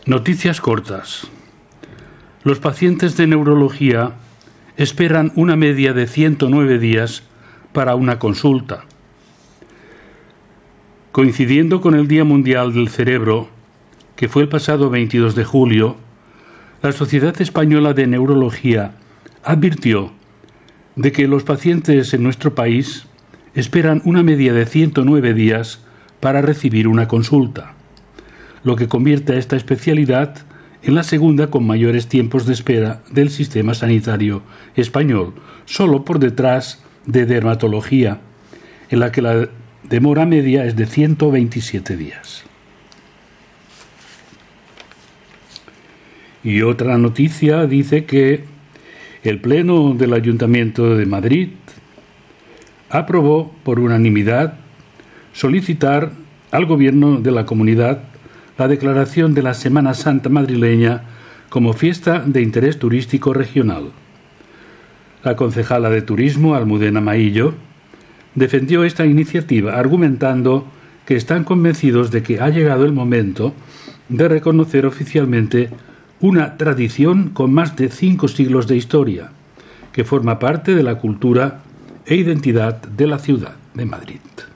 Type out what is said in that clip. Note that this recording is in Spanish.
Noticias cortas. Los pacientes de neurología esperan una media de 109 días para una consulta. Coincidiendo con el Día Mundial del Cerebro, que fue el pasado 22 de julio, la Sociedad Española de Neurología advirtió de que los pacientes en nuestro país esperan una media de 109 días para recibir una consulta, lo que convierte a esta especialidad en la segunda con mayores tiempos de espera del sistema sanitario español, solo por detrás de dermatología, en la que la demora media es de 127 días. Y otra noticia dice que el Pleno del Ayuntamiento de Madrid aprobó por unanimidad solicitar al Gobierno de la Comunidad la declaración de la Semana Santa madrileña como fiesta de interés turístico regional. La concejala de Turismo, Almudena Maillo, defendió esta iniciativa argumentando que están convencidos de que ha llegado el momento de reconocer oficialmente una tradición con más de 5 siglos de historia, que forma parte de la cultura e identidad de la ciudad de Madrid.